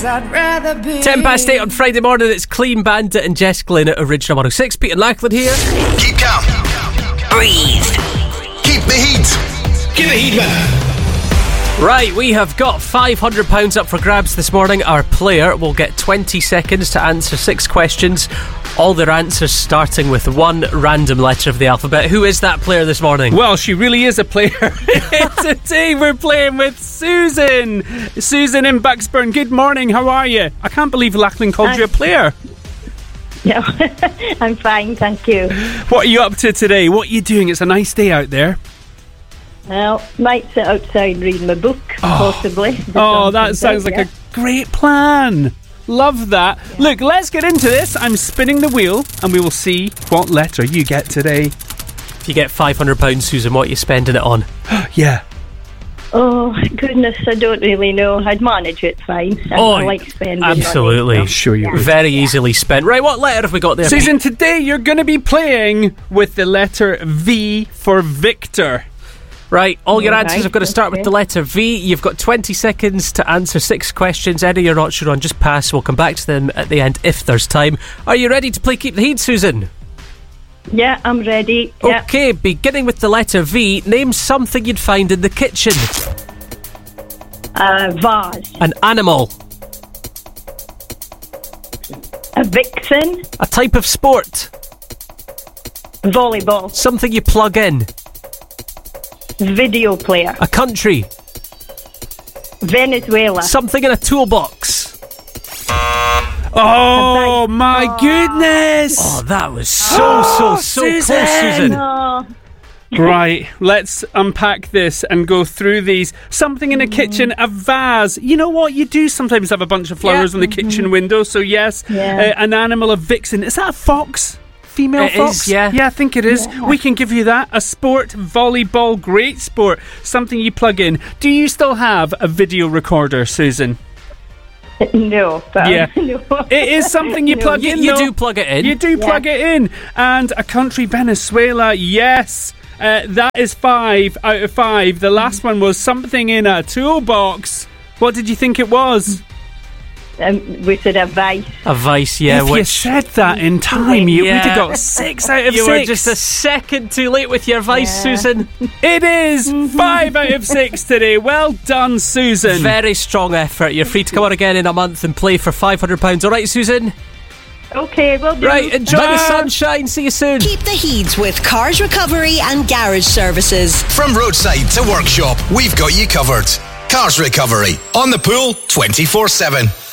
place I'd rather be. 8 on Friday morning. It's Clean Bandit and Jess Glynn at Original 106. Pete and Lachlan here. Keep calm. Breathe. Keep the heat. Keep the heat, man. Right, we have got £500 up for grabs this morning. Our player will get 20 seconds to answer 6 questions. All their answers starting with one random letter of the alphabet. Who is that player this morning? Well, she really is a player. Today we're playing with Susan. Susan in Bucksburn. Good morning, how are you? I can't believe Lachlan called you a player. No, I'm fine, thank you. What are you up to today? What are you doing? It's a nice day out there. Well, might sit outside reading my book, possibly. That sounds like a great plan. Love that. Yeah. Look, let's get into this. I'm spinning the wheel and we will see what letter you get today. If you get £500, Susan, what are you spending it on? Yeah. Oh, goodness, I don't really know. I'd manage it fine. I like spending absolutely. money. I'm sure you would. Very easily spent. Right, what letter have we got there? Susan, today you're going to be playing with the letter V for Victor. Right, all your answers have got to start with the letter V. You've got 20 seconds to answer 6 questions. Any you're not sure on, just pass. We'll come back to them at the end if there's time. Are you ready to play Keep the Heat, Susan? Yeah, I'm ready. Okay, beginning with the letter V, name something you'd find in the kitchen. Vase. An animal. A vixen. A type of sport. Volleyball. Something you plug in. Video player. A country. Venezuela. Something in a toolbox. Oh my goodness! Oh, that was so close, Susan. Oh. Right, let's unpack this and go through these. Something in a kitchen, a vase. You know what? You do sometimes have a bunch of flowers on the kitchen window, so yes. An animal, a vixen. Is that a fox? Female fox? Is, yeah. Yeah, I think it is. Yeah. We can give you that. A sport, volleyball, great sport. Something you plug in. Do you still have a video recorder, Susan? No. Yeah. No. It is something you plug in. You do plug it in. You do plug it in. And a country, Venezuela, yes. That is 5 out of 5. The last one was something in a toolbox. What did you think it was? We said a vice. A vice, yeah. If you said that in time, you would have got 6 out of 6. You were just a second too late with your vice, Susan. It is 5 out of 6 today. Well done, Susan. Very strong effort. You're free to come on again in a month and play for £500. All right, Susan? Okay, well done. Right, enjoy the sunshine. See you soon. Keep the heat with Cars Recovery and Garage Services. From roadside to workshop, we've got you covered. Cars Recovery. On the pool, 24/7.